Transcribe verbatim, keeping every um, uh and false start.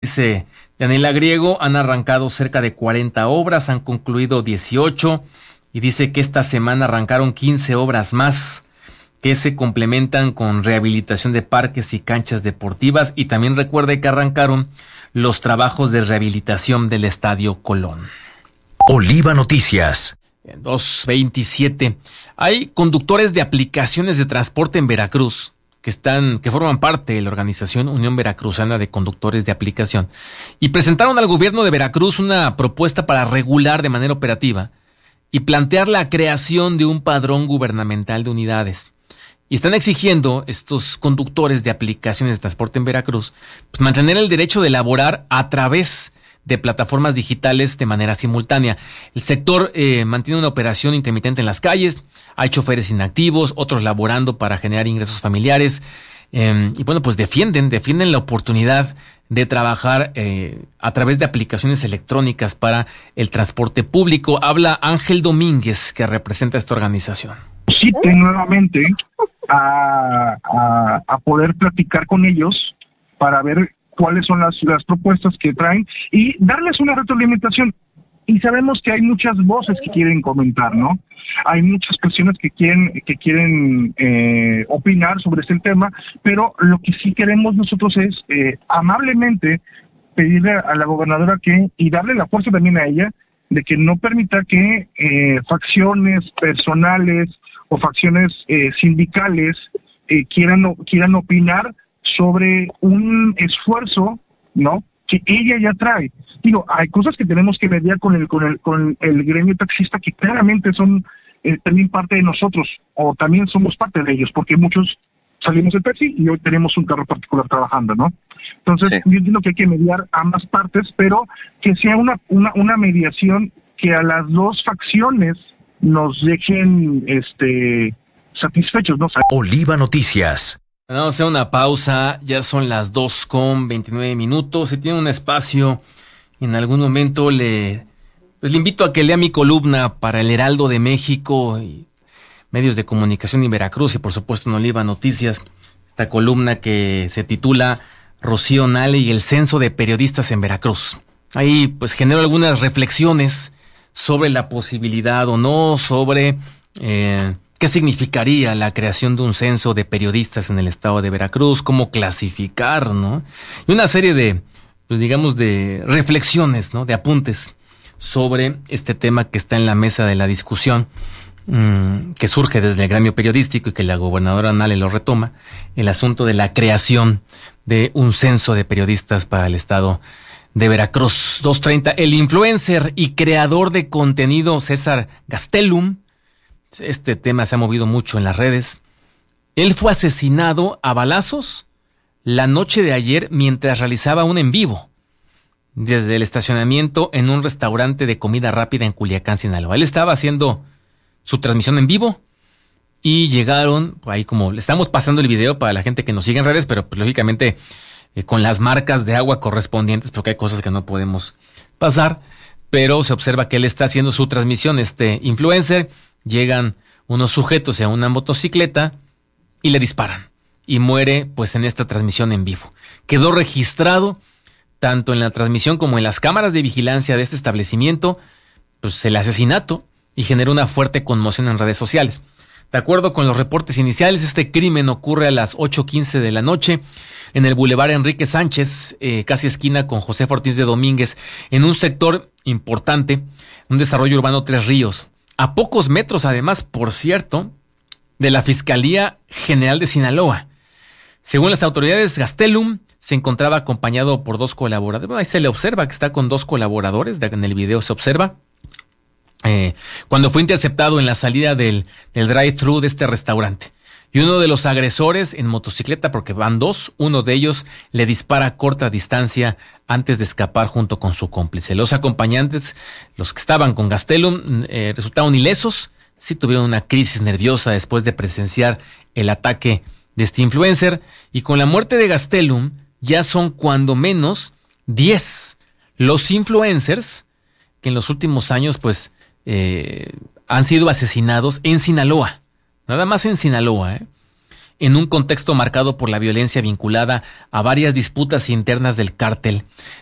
Dice Daniela Griego, han arrancado cerca de cuarenta obras, han concluido dieciocho y dice que esta semana arrancaron quince obras más que se complementan con rehabilitación de parques y canchas deportivas, y también recuerde que arrancaron los trabajos de rehabilitación del Estadio Colón. Oliva Noticias. dos veintisiete. Hay conductores de aplicaciones de transporte en Veracruz que están, que forman parte de la organización Unión Veracruzana de Conductores de Aplicación, y presentaron al gobierno de Veracruz una propuesta para regular de manera operativa y plantear la creación de un padrón gubernamental de unidades. Y están exigiendo estos conductores de aplicaciones de transporte en Veracruz, pues, mantener el derecho de laborar a través de plataformas digitales de manera simultánea. El sector eh, mantiene una operación intermitente en las calles, hay choferes inactivos, otros laborando para generar ingresos familiares, eh, y bueno, pues defienden, defienden la oportunidad de trabajar eh, a través de aplicaciones electrónicas para el transporte público. Habla Ángel Domínguez, que representa esta organización. Citen nuevamente a, a, a poder platicar con ellos para ver cuáles son las, las propuestas que traen y darles una retroalimentación. Y sabemos que hay muchas voces que quieren comentar, ¿no? Hay muchas personas que quieren que quieren eh, opinar sobre este tema, pero lo que sí queremos nosotros es eh, amablemente pedirle a la gobernadora que, y darle la fuerza también a ella, de que no permita que eh, facciones personales o facciones eh, sindicales eh, quieran quieran opinar sobre un esfuerzo, ¿no?, que ella ya trae. Digo, hay cosas que tenemos que mediar con el con el con el gremio taxista, que claramente son eh, también parte de nosotros, o también somos parte de ellos, porque muchos salimos del taxi y hoy tenemos un carro particular trabajando, ¿no? Entonces, sí, yo entiendo que hay que mediar ambas partes, pero que sea una una una mediación que a las dos facciones nos dejen este satisfechos, ¿no? Oliva Noticias. Vamos a hacer una pausa, ya son las dos con veintinueve minutos. Si tiene un espacio, en algún momento le, pues le invito a que lea mi columna para el Heraldo de México y medios de comunicación en Veracruz, y por supuesto en Oliva Noticias, esta columna que se titula Rocío Nale y el censo de periodistas en Veracruz. Ahí pues genero algunas reflexiones sobre la posibilidad o no, sobre eh, qué significaría la creación de un censo de periodistas en el estado de Veracruz, cómo clasificar, ¿no? Y una serie de, pues digamos, de reflexiones, ¿no?, de apuntes sobre este tema que está en la mesa de la discusión, mmm, que surge desde el gremio periodístico y que la gobernadora Nale lo retoma, el asunto de la creación de un censo de periodistas para el estado de Veracruz. dos treinta. El influencer y creador de contenido César Gastelum, este tema se ha movido mucho en las redes. Él fue asesinado a balazos la noche de ayer mientras realizaba un en vivo desde el estacionamiento en un restaurante de comida rápida en Culiacán, Sinaloa. Él estaba haciendo su transmisión en vivo y llegaron, ahí como le estamos pasando el video para la gente que nos sigue en redes, pero pues, lógicamente eh, con las marcas de agua correspondientes, porque hay cosas que no podemos pasar, pero se observa que él está haciendo su transmisión, este influencer. Llegan unos sujetos a una motocicleta y le disparan y muere pues en esta transmisión en vivo. Quedó registrado tanto en la transmisión como en las cámaras de vigilancia de este establecimiento pues el asesinato, y generó una fuerte conmoción en redes sociales. De acuerdo con los reportes iniciales, este crimen ocurre a las ocho quince de la noche en el Boulevard Enrique Sánchez, eh, casi esquina con José Ortiz de Domínguez, en un sector importante, un desarrollo urbano Tres Ríos. A pocos metros, además, por cierto, de la Fiscalía General de Sinaloa. Según las autoridades, Gastelum se encontraba acompañado por dos colaboradores. Bueno, ahí se le observa que está con dos colaboradores, en el video se observa. Eh, cuando fue interceptado en la salida del, del drive-thru de este restaurante. Y uno de los agresores en motocicleta, porque van dos, uno de ellos le dispara a corta distancia antes de escapar junto con su cómplice. Los acompañantes, los que estaban con Gastelum, eh, resultaron ilesos. Sí tuvieron una crisis nerviosa después de presenciar el ataque de este influencer. Y con la muerte de Gastelum, ya son cuando menos diez los influencers que en los últimos años pues eh, han sido asesinados en Sinaloa. Nada más en Sinaloa, ¿eh? en un contexto marcado por la violencia vinculada a varias disputas internas del cártel.